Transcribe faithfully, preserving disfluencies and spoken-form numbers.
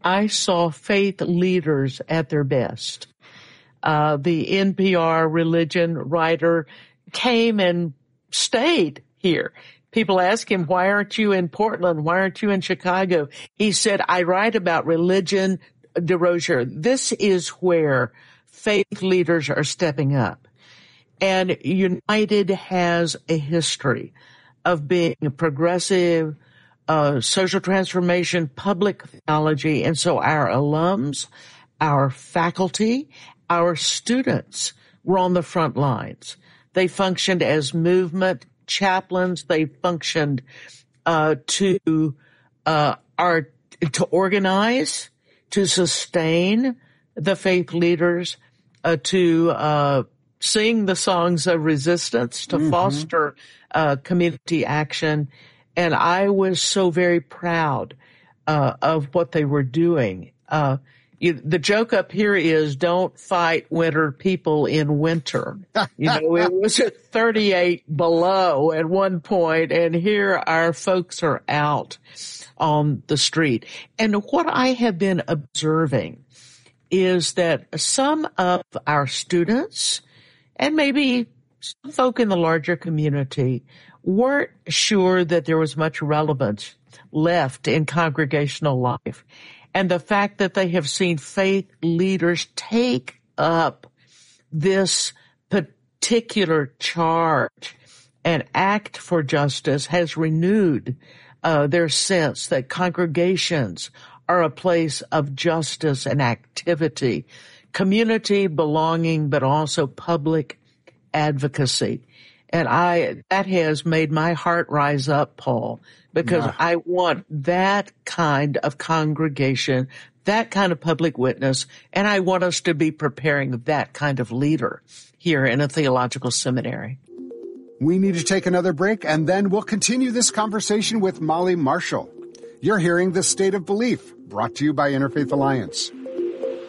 I saw faith leaders at their best. Uh, the N P R religion writer came and stayed here. People ask him, why aren't you in Portland? Why aren't you in Chicago? He said, I write about religion, DeRosier. This is where faith leaders are stepping up. And United has a history of being a progressive, uh, social transformation, public theology. And so our alums, our faculty, our students were on the front lines. They functioned as movement chaplains. They functioned uh, to uh, are to organize, to sustain the faith leaders, uh, to uh, sing the songs of resistance, to mm-hmm. foster uh, community action. And I was so very proud uh, of what they were doing. Uh, You, the joke up here is don't fight winter people in winter. You know, it was at thirty-eight below at one point, and here our folks are out on the street. And what I have been observing is that some of our students and maybe some folk in the larger community weren't sure that there was much relevance left in congregational life. And the fact that they have seen faith leaders take up this particular charge and act for justice has renewed uh, their sense that congregations are a place of justice and activity, community belonging, but also public advocacy. And I, that has made my heart rise up, Paul, because yeah. I want that kind of congregation, that kind of public witness, and I want us to be preparing that kind of leader here in a theological seminary. We need to take another break, and then we'll continue this conversation with Molly Marshall. You're hearing The State of Belief, brought to you by Interfaith Alliance.